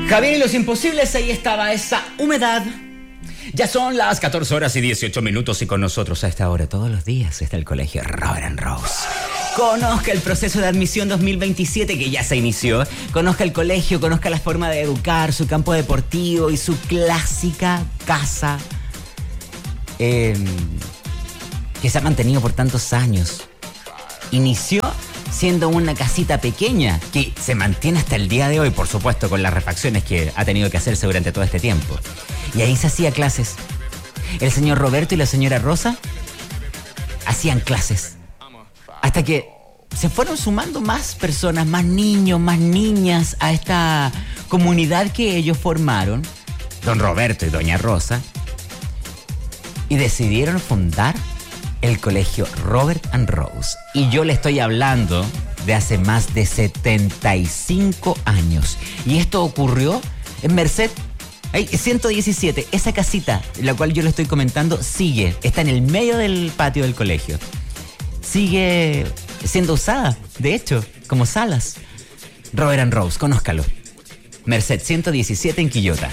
Javier y los imposibles, ahí estaba esa humedad. Ya son las 14 horas y 18 minutos y con nosotros a esta hora todos los días está el colegio Robert & Rose. Conozca el proceso de admisión 2027 que ya se inició. Conozca el colegio, conozca la forma de educar, su campo deportivo y su clásica casa que se ha mantenido por tantos años. Inició siendo una casita pequeña que se mantiene hasta el día de hoy, por supuesto, con las refacciones que ha tenido que hacerse durante todo este tiempo. Y ahí se hacía clases. El señor Roberto y la señora Rosa hacían clases. Hasta que se fueron sumando más personas, más niños, más niñas a esta comunidad que ellos formaron, don Roberto y doña Rosa, y decidieron fundar el colegio Robert & Rose. Y yo le estoy hablando de hace más de 75 años. Y esto ocurrió en Merced 117. Esa casita, la cual yo le estoy comentando, está en el medio del patio del colegio. Sigue siendo usada, de hecho, como salas. Robert & Rose, conózcalo. Merced 117 en Quillota.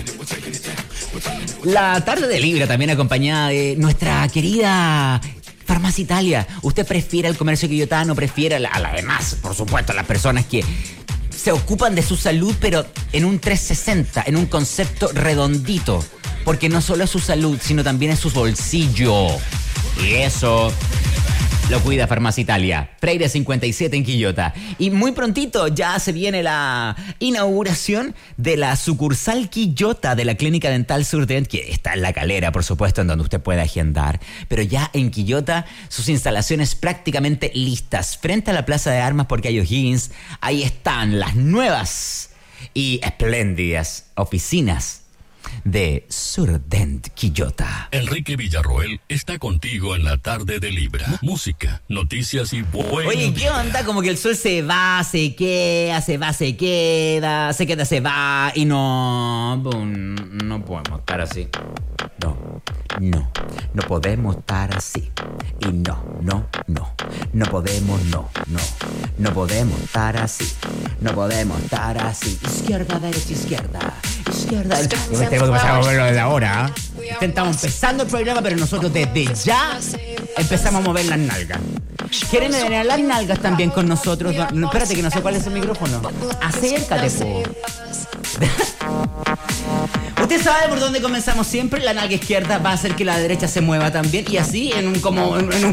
La tarde de Libra también acompañada de nuestra querida Farmacia Italia. ¿Usted prefiere el comercio quillotano? ¿Prefiere a la demás? Por supuesto, a las personas que se ocupan de su salud, pero en un 360, en un concepto redondito. Porque no solo es su salud, sino también es su bolsillo. Y eso lo cuida Farmacia Italia. Freire 57 en Quillota. Y muy prontito ya se viene la inauguración de la sucursal Quillota de la Clínica Dental Surdent, que está en La Calera, por supuesto, en donde usted puede agendar. Pero ya en Quillota, sus instalaciones prácticamente listas. Frente a la Plaza de Armas porque hay O'Higgins, ahí están las nuevas y espléndidas oficinas de Surdent Quillota. Enrique Villarroel está contigo en la tarde de Libra. Música, noticias y buen Oye, ¿qué día. onda? Como que el sol se va, se queda, se va, se queda, se queda, se va y no podemos estar así. No podemos estar así. Y no podemos estar así. No podemos estar así. Izquierda, derecha, izquierda. Tengo que pasar a moverlo desde ahora. Estamos empezando el programa, pero nosotros desde ya empezamos a mover las nalgas. ¿Quieren tener las nalgas también con nosotros? No, espérate que no sé cuál es el micrófono. Acércate, po. Usted sabe por dónde comenzamos siempre. La nalga izquierda va a hacer que la derecha se mueva también. Y así, en un